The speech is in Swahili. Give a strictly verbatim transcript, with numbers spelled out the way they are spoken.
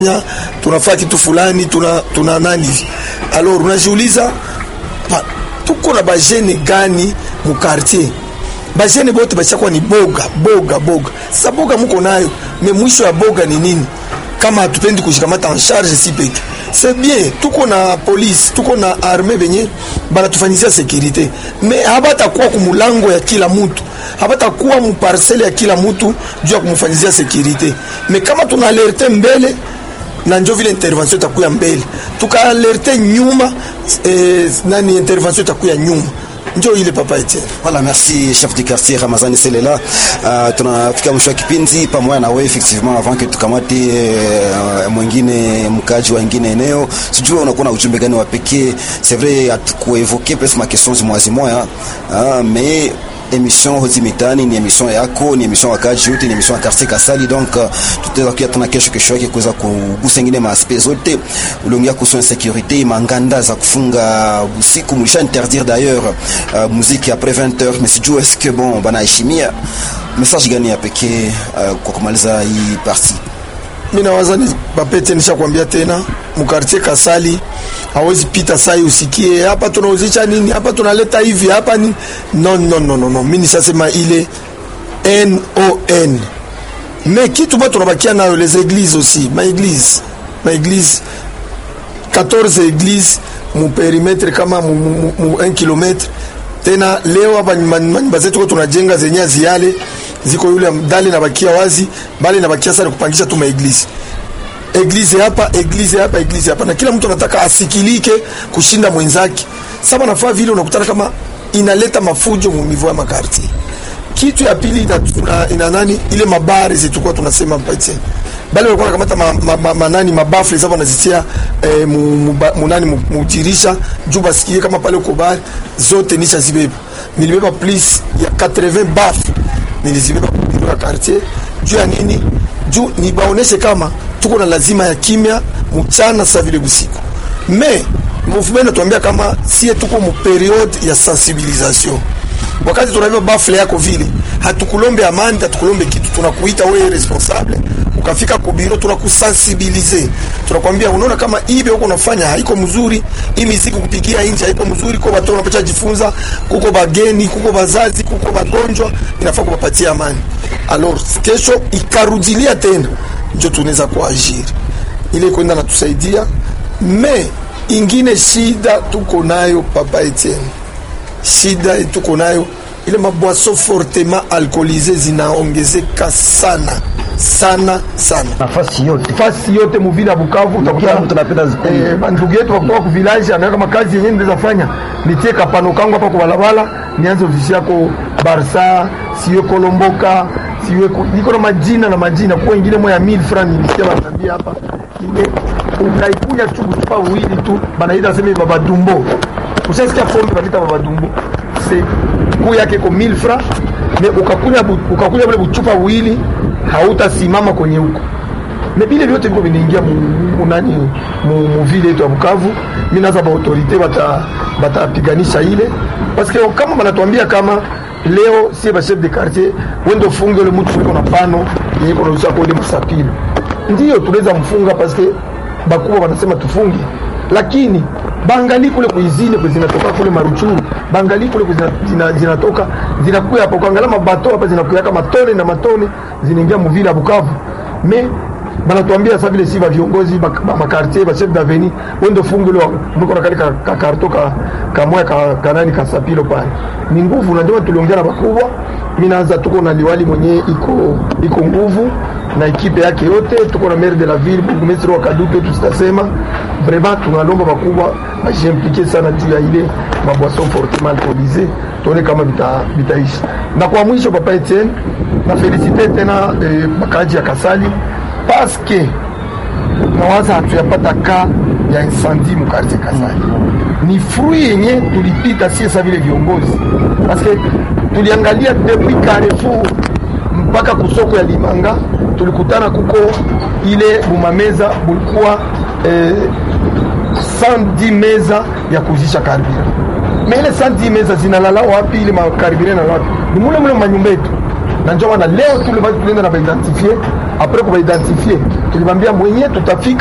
tunafaa kitu fulani, tuna tuna nani. Alors unajiuliza tuko na bajene gani mu quartier? Bajene bote bashakuwa ni boga boga boga. Sasa boga mko nayo, mais mwisho ya boga ni nini? Kama hatupendi kushikamata en charge si peke. C'est bien, tuko na police, tuko na armée benye bana tufanyizia sécurité. Mais habata kuwa kumulango ya kila mtu. Habata kuwa mu parcelle ya kila mtu juu ya kumfanyizia sécurité. Mais kama tuna alerte mbele na njo vile intervention itakuya mbele, tuka alerte nyuma eh, nani intervention itakuya nyuma. Njo ile papa Etienne. Voilà, merci chef de quartier Ramazani Selela. Uh, tunafika mwisho wa kipindi pamoja na wewe effectivement avant que tukamate uh, mwingine mkaji wengine eneo. Sijui unakuwa na ujumbe gani wa pekee? C'est vrai atukuevoquer peut-être ma question si moisi moya, ah mais émission Hozimitani ni émission yako, ni émission wakaji yote, ni émission ya quartier Kasali. Donc uh, tutakuwa tuna kesho kesho yake kuweza kugusa ingine ma aspects zote. Uliongea kuhusu insécurité, manganda za kufunga usiku, mlisha interdire d'ailleurs uh, muziki après vingt heures, mais sijui est-ce que bon bana heshimia message gani ya pekee uh, kwa kumaliza hii partie? Mimi nawaza ni papete nishakwambia tena, mu quartier Kasali hawezi pita sai usikie hapa tunauzisha nini, hapa tunaleta hivi, hapa ni no no no no no. Mimi nishasema ile N O N. Mais kitu bado tunabakia nayo les églises aussi, ma église, ma église quatorze églises mu périmètre kama mu, mu, mu un kilomètre. Tena leo hapa nyumba zetu tunajenga zenye ziale ziko yule mdali na bakia wazi, bali na bakia sana kupangisha tu ma église. Eglise hapa, eglise hapa, eglise hapa, na kila mtu anataka asikilike kushinda mwenzake. Sasa nafaa vile unakutana kama inaleta mafujo mu niveau ya makarti. Kitu ya pili ina, ina nani ile mabari zitakuwa tunasema mpatie. Bali walikuwa kamata ma, ma, ma, ma nani mabafle zaba nazitia eh, mu, mu, mu nani mudirisha juu basikie kama pale uko bari zote nisha zibeba. Nilibeba plus ya quatre-vingts bafle. Nilizibeba kwa quartier juu ya nini? Juu ni baoneshe kama tuko na lazima ya kimya mchana sa vile usiku. Mais mouvement natuambia kama sie tuko mu periode ya sensibilisation. Wakati tunabeba bafle yako vile, hatukulombe amani, hatukulombe kitu, tunakuita wewe responsable. Ukafika kwa biro tunakusensibiliser. Tunakwambia unaona kama ibe huko unafanya haiko mzuri, hii muziki kupigia nje haiko mzuri, kwa watu wanapacha jifunza, kuko bageni, kuko bazazi, kuko bagonjwa, inafaa kuwapatia amani. Alors kesho ikarudilia tena ndio tunaweza kuajiri. Ile kwenda na tusaidia. Mais ingine shida tuko nayo papa Etienne. Shida tuko nayo ile maboisson fortement alcoolisées zinaongezeka sana sana sana. Nafasi yote. Nafasi yote muvila Bukavu utakuta mtu anapenda zikoni. Eh, ndugu yetu wako kwa village anaweka makazi yenyewe ndeza fanya. Nitie kapano kangu hapa kwa balabala, nianze ofisi yako Barsa, siyo Kolomboka, siwe niko na majina na majina kwa wengine moya mille francs nilisikia wananiambia hapa. Ile unaikunya tu kutupa uwili tu banaita sema baba Dumbo. Usisikia pombe banaita baba Dumbo. C'est kwa yake kwa mille francs, mais ukakunya ukakunya vile buchupa uwili hautasimama kwenye huko. Mais bile vyote viko vinaingia mu nani mu, mu vile yetu ya Bukavu. Mimi naza ba autorité bata batapiganisha ile parce que kama wanatuambia kama leo si ba chef de quartier wendo funge le mtu yuko na pano yiko na usako ile msapili, ndio tunaweza mfunga parce que bakubwa wanasema tufunge, lakini bangali kule kuizine kwa zinatoka kule Maruchuru, bangali kule zina zinatoka zinakuya hapo kuangalia mabato hapa zinakuya kama matone na matone zinaingia mvila ya Bukavu. Mais banatuambia sasa vile si ba viongozi ba makartier ba chef d'avenue wendo fungu leo mko na kale ka karto ka kamwa ka kanani ka sapilo pale ni nguvu. Na ndio tuliongea na bakubwa. Mimi naanza tuko na liwali mwenye iko iko nguvu na ekipe yake yote, tuko na maire de la ville burgomestre wa Kadutu, tutasema vraiment tunalomba bakubwa bajimpliquer sana juu ya ile maboisson fortement alcoolisées, tuone kama vita vitaishi. Na kwa mwisho papa Etienne na féliciter tena eh, makaji ya Kasali parce que nawaza hatuyapata ka ya incendie mu quartier Kasali. Ni fruit yenye tulipita si sasa vile viongozi, parce que tuliangalia depuis Carrefour mpaka kusoko ya Limanga, tulikutana kuko ile bumameza bulikuwa eh, cent dix meza ya kuzisha karibira. Mais ile cent dix meza zinalala wapi? Ile makaribira na wapi? Ni mule mule manyumba yetu. Na njoo na leo tulibaki tunaenda na ba identifier, après kwa identifier tulimwambia mwenye tutafika